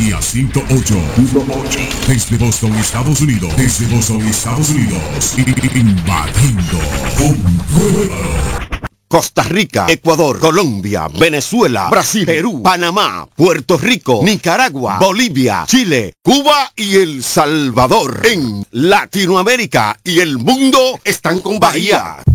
Sintonía 108. Desde Boston, Estados Unidos. Invadiendo con fuego. Costa Rica, Ecuador, Colombia, Venezuela, Brasil, Perú, Panamá, Puerto Rico, Nicaragua, Bolivia, Chile, Cuba y El Salvador. En Latinoamérica y el mundo están con Bahía.